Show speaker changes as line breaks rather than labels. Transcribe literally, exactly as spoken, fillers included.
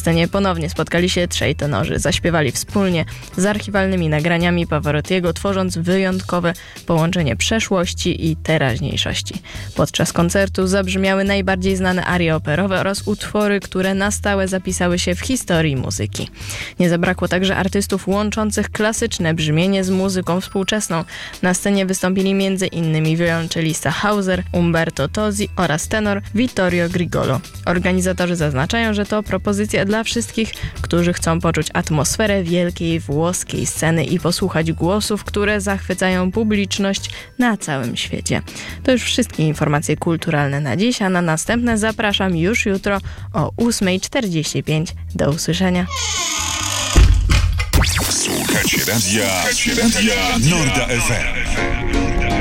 scenie ponownie spotkali się trzej tenorzy. Zaśpiewali wspólnie z archiwalnymi nagraniami Pavarottiego, tworząc wyjątkowe połączenie przeszłości i teraźniejszości. Podczas koncertu zabrzmiały najbardziej znane arie operowe oraz utwory, które na stałe zapisały się w historii muzyki. Nie zabrakło także artystów łączących klasyczne brzmienie z muzyką współczesną. Na scenie wystąpili m.in. wiolonczelista Hauser, Umberto Tozzi oraz tenor Vittorio Grigolo. Organizatorzy zaznaczają, że to propozycja dla wszystkich, którzy chcą poczuć atmosferę wielkiej włoskiej sceny i posłuchać głosów, które zachwycają publiczność na całym świecie. To już wszystkie informacje kulturalne na dziś, a na następne zapraszam już jutro o ósma czterdzieści pięć. Do usłyszenia.
Słuchacie radia, Słuchacie radia Norda F M.